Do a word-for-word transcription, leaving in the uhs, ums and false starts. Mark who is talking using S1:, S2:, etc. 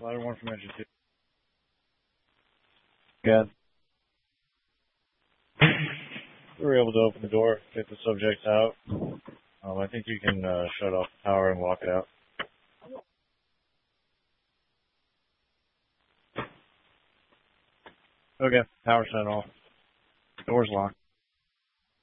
S1: Ladder one from engine two. Good. We were able to open the door, get the subjects out. Um, I think you can uh, shut off the power and walk it out. Okay, power shut off. Door's locked.